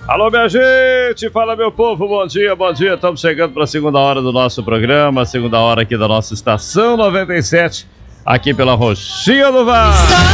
Alô, minha gente, fala meu povo, bom dia, estamos chegando para a segunda hora do nosso programa, segunda hora aqui da nossa Estação 97, aqui pela Roxinha do Vale.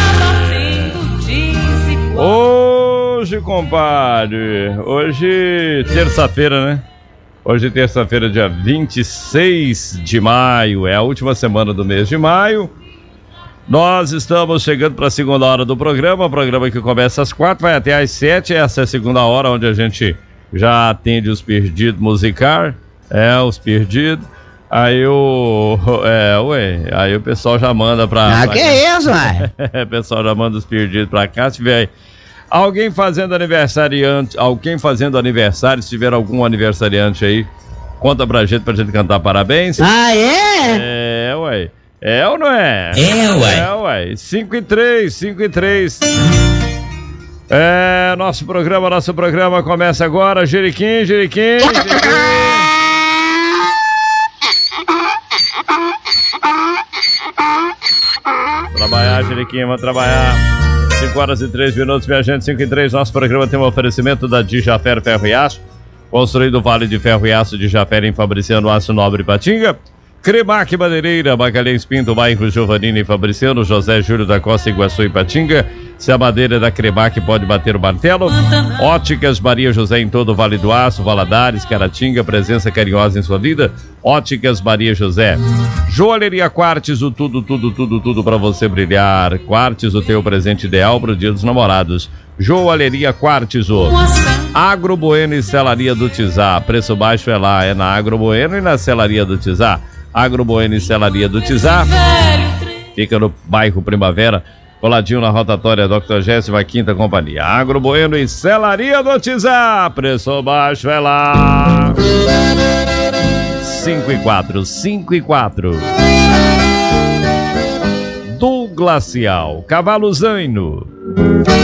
Hoje, compadre, hoje terça-feira, né? Hoje terça-feira, dia 26 de maio, é a última semana do mês de maio. Nós estamos chegando para a segunda hora do programa, programa que começa às 4, vai até às 7, essa é a segunda hora onde a gente já atende os pedidos musicais, os pedidos, aí o pessoal já manda pra que é isso, ué? O pessoal já manda os pedidos pra cá, se tiver aí alguém fazendo aniversário, se tiver algum aniversariante aí, conta pra gente cantar parabéns. Ah, é? É, ué. É ou não é? É, ué. 5 e 3. Nosso programa começa agora. Jeriquim. Trabalhar, Jeriquim, vamos trabalhar. 5 horas e 3 minutos, minha gente. 5 e 3, nosso programa tem um oferecimento da Dijaffer Ferro e Aço, construído o Vale de Ferro e Aço de Dijaffer em Fabriciano, Aço Nobre e Patinga. Cremac Madeireira, Magalhães Pinto, bairro Giovanini e Fabriciano, José Júlio da Costa, Iguaçu e Patinga. Se a madeira é da Cremac, pode bater o martelo. Óticas Maria José em todo o Vale do Aço, Valadares, Caratinga, presença carinhosa em sua vida. Óticas Maria José. Joalheria Quartz, o tudo para você brilhar. Quartz, o teu presente ideal para o Dia dos Namorados. Joalheria Quartz. Agro Bueno e Celaria do Tizá. Preço baixo é lá, é na Agro Bueno e na Celaria do Tizá. Agro Bueno e Celaria do Tizá, fica no bairro Primavera, coladinho na rotatória Dr. Jéssica, quinta companhia. Agro Bueno e Celaria do Tizá, preço baixo é lá. 5 e 4. Do Glacial, Cavalo Zaino.